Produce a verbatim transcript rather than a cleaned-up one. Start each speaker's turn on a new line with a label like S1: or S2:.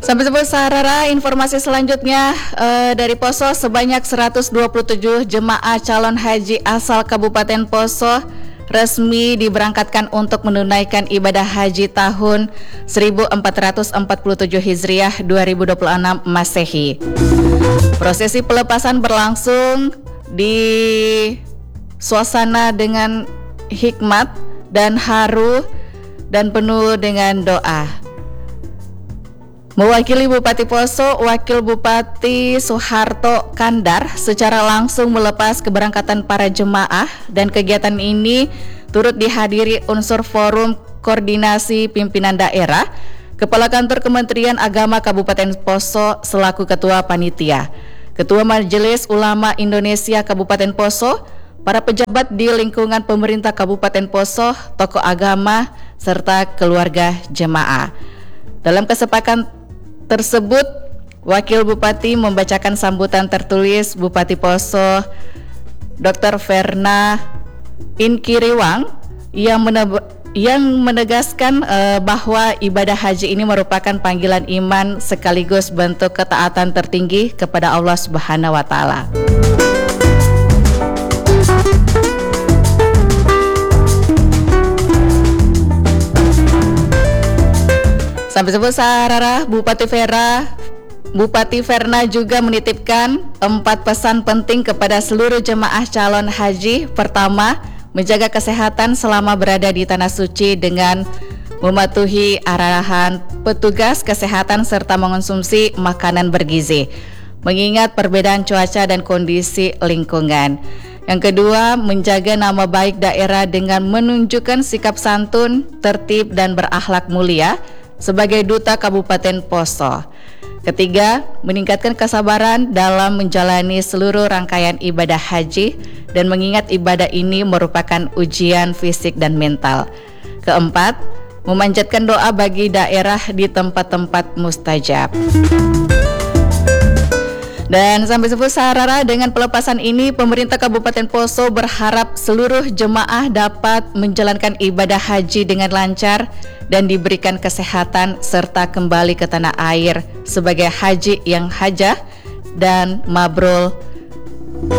S1: Sampai jumpa Sarara, informasi selanjutnya uh, dari Poso sebanyak seratus dua puluh tujuh jemaah calon haji asal Kabupaten Poso resmi diberangkatkan untuk menunaikan ibadah haji tahun seribu empat ratus empat puluh tujuh Hijriah dua ribu dua puluh enam Masehi. Prosesi pelepasan berlangsung di suasana dengan hikmat dan haru dan penuh dengan doa. Mewakili Bupati Poso, Wakil Bupati Soeharto Kandar secara langsung melepas keberangkatan para jemaah, dan kegiatan ini turut dihadiri unsur Forum Koordinasi Pimpinan Daerah, Kepala Kantor Kementerian Agama Kabupaten Poso selaku Ketua Panitia, Ketua Majelis Ulama Indonesia Kabupaten Poso, para pejabat di lingkungan pemerintah Kabupaten Poso, tokoh agama, serta keluarga jemaah. Dalam kesepakatan tersebut, Wakil Bupati membacakan sambutan tertulis Bupati Poso Doktor Verna Inkiriwang yang, meneb- yang menegaskan uh, bahwa ibadah haji ini merupakan panggilan iman sekaligus bentuk ketaatan tertinggi kepada Allah Subhanahu wa Ta'ala. Sampai sebut Sarara, Bupati Vera, Bupati Verna juga menitipkan empat pesan penting kepada seluruh jemaah calon haji. Pertama, menjaga kesehatan selama berada di Tanah Suci dengan mematuhi arahan petugas kesehatan serta mengonsumsi makanan bergizi, mengingat perbedaan cuaca dan kondisi lingkungan. Yang kedua, menjaga nama baik daerah dengan menunjukkan sikap santun, tertib, dan berakhlak mulia sebagai duta Kabupaten Poso. Ketiga, meningkatkan kesabaran dalam menjalani seluruh rangkaian ibadah haji dan mengingat ibadah ini merupakan ujian fisik dan mental. Keempat, memanjatkan doa bagi daerah di tempat-tempat mustajab. Dan sampai sebut Sarara, dengan pelepasan ini pemerintah Kabupaten Poso berharap seluruh jemaah dapat menjalankan ibadah haji dengan lancar dan diberikan kesehatan serta kembali ke tanah air sebagai haji yang hajah dan mabrur